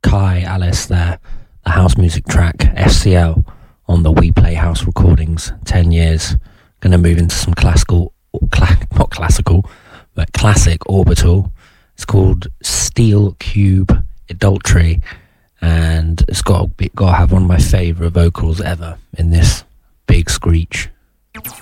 Kai Alice there, the house music track FCL on the We Play House recordings, 10 years. Going to move into some not classical, but classic Orbital. It's called Steel Cube Adultery, and it's got to have one of my favourite vocals ever in this big screech.